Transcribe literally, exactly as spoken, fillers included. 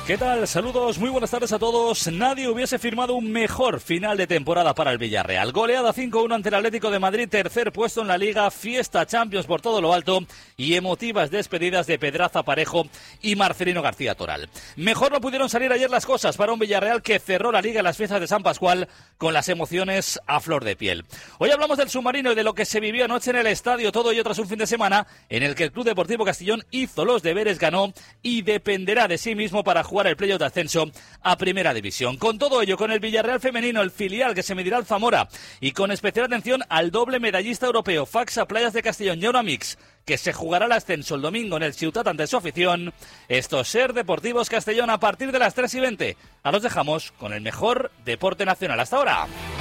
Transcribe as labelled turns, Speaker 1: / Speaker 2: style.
Speaker 1: ¿Qué tal? Saludos, muy buenas tardes a todos. Nadie hubiese firmado un mejor final de temporada para el Villarreal. Goleada cinco uno ante el Atlético de Madrid, tercer puesto en la Liga, fiesta Champions por todo lo alto y emotivas despedidas de Pedraza Parejo y Marcelino García Toral. Mejor no pudieron salir ayer las cosas para un Villarreal que cerró la Liga en las fiestas de San Pascual con las emociones a flor de piel. Hoy hablamos del submarino y de lo que se vivió anoche en el estadio, todo ello tras un fin de semana en el que el Club Deportivo Castellón hizo los deberes, ganó y dependerá de sí mismo para jugar el playoff de ascenso a Primera División. Con todo ello, con el Villarreal femenino, el filial que se medirá al Zamora y con especial atención al doble medallista europeo Faxa Playas de Castellón y a una mix que se jugará el ascenso el domingo en el Ciutat ante su afición. Esto es Ser Deportivos Castellón a partir de las tres y veinte. Ahora los dejamos con el mejor deporte nacional hasta ahora.